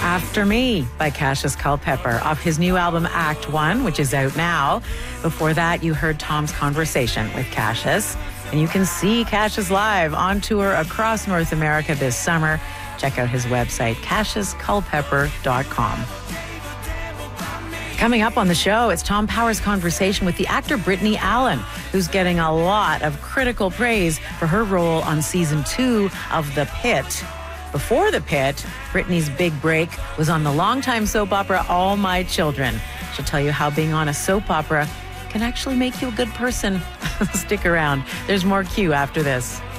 After Me by Cassius Culpepper off his new album Act One, which is out now. Before that, you heard Tom's conversation with Cassius. And you can see Cassius live on tour across North America this summer. Check out his website, CassiusCulpepper.com. Coming up on the show, it's Tom Power's conversation with the actor Brittany Allen, who's getting a lot of critical praise for her role on season 2 of The Pit. Before The Pit, Brittany's big break was on the longtime soap opera All My Children. She'll tell you how being on a soap opera can actually make you a good person. Stick around. There's more Q after this.